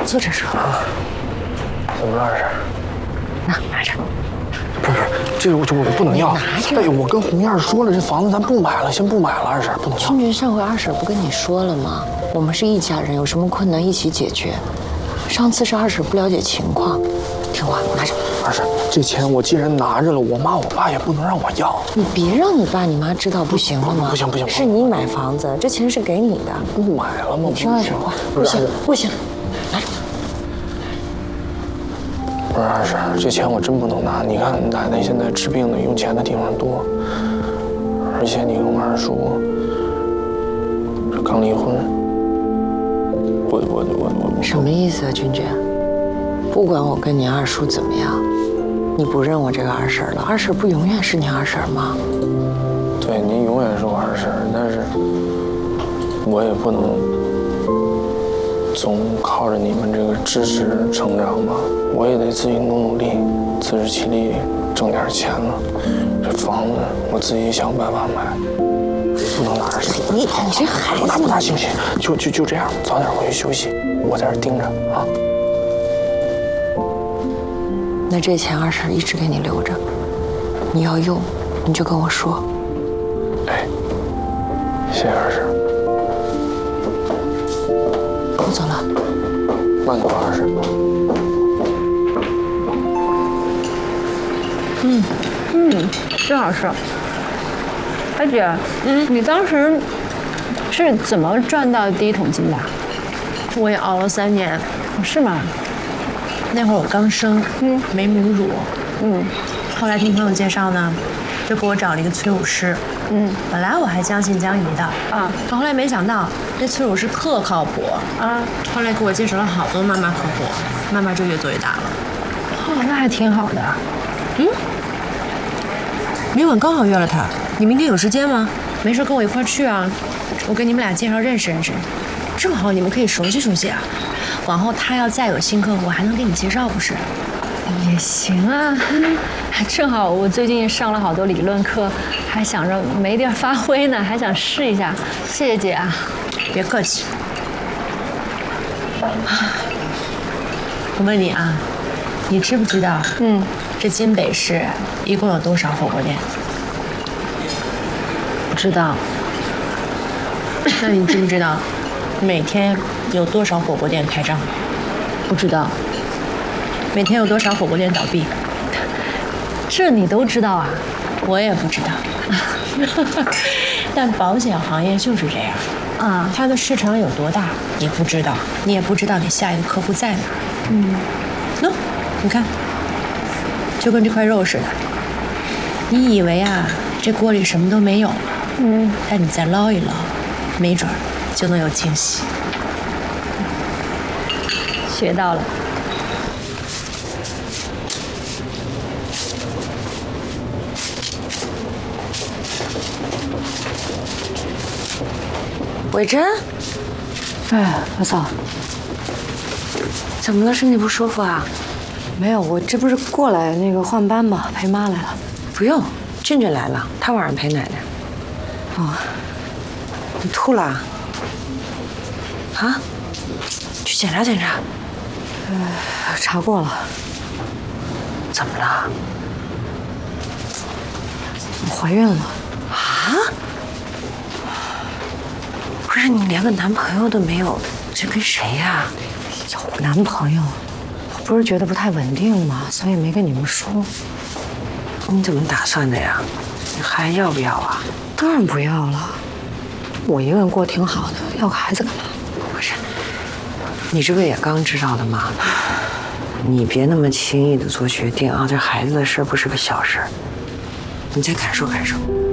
坐这说。 怎么了二婶？ 拿着。 不是，这个我不能要。 拿着。 哎，我跟红燕说了，这房子咱不买了，先不买了，二婶不能要。 君君，上回二婶不跟你说了吗？我们是一家人，有什么困难一起解决。上次是二婶不了解情况，听话，拿着。 二婶，这钱我既然拿着了，我妈我爸也不能让我要。 你别让你爸你妈知道不行了吗？ 不行， 是你买房子，这钱是给你的。 不买了吗？ 你听二婶话，不行，拿着。 不是二婶，这钱我真不能拿。你看奶奶现在治病的用钱的地方多，而且你跟我二叔这刚离婚，我什么意思啊，君君？不管我跟你二叔怎么样，你不认我这个二婶了，二婶不永远是你二婶吗？ 对，您永远是我二婶，但是我也不能总靠着你们这个支持成长吧，我也得自己努力，自食其力，挣点钱了。这房子我自己想办法买，不能拿着手。 你这孩子， 不拿行不行？就这样，早点回去休息，我在这盯着啊。 那这钱二婶一直给你留着，你要用你就跟我说。 哎，谢谢二婶。 我走了， 慢走，二婶。 正好是。哎姐，你当时是怎么赚到第一桶金的？ 我也熬了3年， 是吗？ 那会儿我刚生，没母乳，后来听朋友介绍呢，就给我找了一个催乳师，本来我还将信将疑的啊，可后来没想到这催乳师特靠谱啊，后来给我介绍了好多妈妈客户，慢慢就越做越大了。 哦，那还挺好的。 明晚刚好约了他，你明天有时间吗？没事跟我一块儿去啊，我给你们俩介绍认识认识，正好你们可以熟悉熟悉啊。往后他要再有新客户，还能给你介绍不是？ 也行啊，正好我最近上了好多理论课，还想着没地儿发挥呢，还想试一下。谢谢姐啊， 别客气。我问你啊，你知不知道？这金北市一共有多少火锅店？ 不知道。 那你知不知道，每天有多少火锅店开张？ 不知道。 每天有多少火锅店倒闭？ 这你都知道啊？ 我也不知道。但保险行业就是这样啊，它的市场有多大你不知道，你也不知道你下一个客户在哪儿。你看，就跟这块肉似的，你以为啊这锅里什么都没有，但你再捞一捞，没准就能有惊喜。 学到了。 伟珍， 哎，老嫂， 怎么了？身体不舒服啊？ 没有，我这不是过来那个换班嘛，陪妈来了。 不用，俊俊来了，他晚上陪奶奶。 哦， 你吐了？啊？去检查检查。 查过了。 怎么了？ 我怀孕了。 啊？不是你连个男朋友都没有，这跟谁呀？ 有男朋友，我不是觉得不太稳定嘛，所以没跟你们说。 你怎么打算的呀？你还要不要啊？ 当然不要了，我一个人过挺好的，要个孩子干嘛？ 不是，你这不也刚知道的吗？你别那么轻易的做决定啊！这孩子的事不是个小事，你再感受感受。